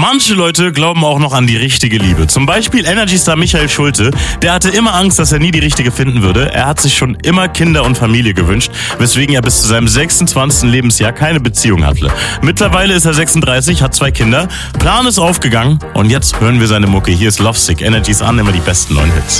Manche Leute glauben auch noch an die richtige Liebe. Zum Beispiel Energy-Star Michael Schulte. Der hatte immer Angst, dass er nie die richtige finden würde. Er hat sich schon immer Kinder und Familie gewünscht, weswegen er bis zu seinem 26. Lebensjahr keine Beziehung hatte. Mittlerweile ist er 36, hat 2 Kinder. Plan ist aufgegangen und jetzt hören wir seine Mucke. Hier ist Lovesick. Energy's an, immer die besten neuen Hits.